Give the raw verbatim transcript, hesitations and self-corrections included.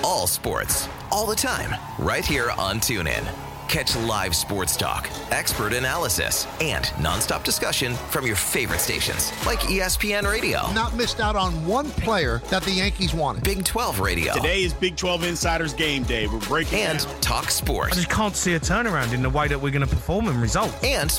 all sports, all the time, right here on TuneIn. Catch live sports talk, expert analysis, and nonstop discussion from your favorite stations, like E S P N Radio. Not missed out on one player that the Yankees wanted. Big twelve Radio. Today is Big twelve Insiders Game Day. We're breaking And down. Talk Sports. I just can't see a turnaround in the way that we're going to perform and result. And